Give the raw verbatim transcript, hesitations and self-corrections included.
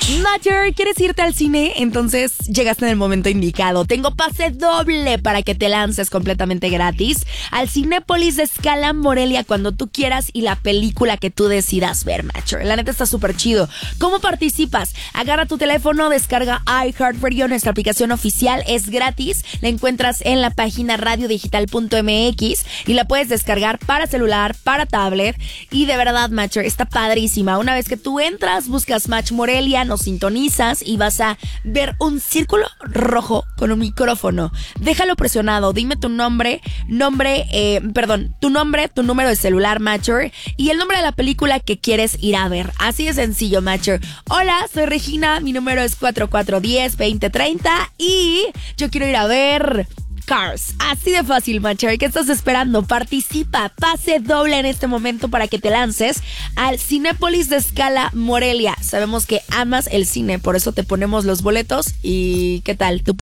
Matcher, ¿quieres irte al cine? Entonces llegaste en el momento indicado. Tengo pase doble para que te lances completamente gratis al Cinépolis de Scala Morelia cuando tú quieras y la película que tú decidas ver, Matcher. La neta está súper chido. ¿Cómo participas? Agarra tu teléfono, descarga iHeartRadio, nuestra aplicación oficial, es gratis. La encuentras en la página radio digital punto m x y la puedes descargar para celular, para tablet. Y de verdad, Matcher, está padrísima. Una vez que tú entras, buscas Match Morelia, nos sintonizas y vas a ver un círculo rojo con un micrófono. Déjalo presionado, dime tu nombre, nombre, eh, perdón, tu nombre, tu número de celular, Matcher, y el nombre de la película que quieres ir a ver. Así de sencillo, Matcher. Hola, soy Regina, mi número es cuatro cuatro uno cero, dos cero tres cero y yo quiero ir a ver Cars. Así de fácil, Matcher. ¿Qué estás esperando? Participa, pase doble en este momento para que te lances al Cinépolis de Scala Morelia. Sabemos que amas el cine, por eso te ponemos los boletos. ¿Y qué tal? ¿Tú